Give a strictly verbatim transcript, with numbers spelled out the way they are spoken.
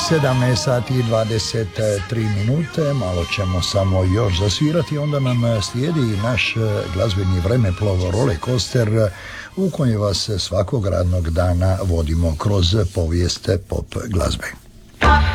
sedamnaest sati i dvadeset tri minute, malo ćemo samo još zasvirati, onda nam slijedi naš glazbeni vremeplov roller coaster u kojem vas svakog radnog dana vodimo kroz povijest pop glazbe.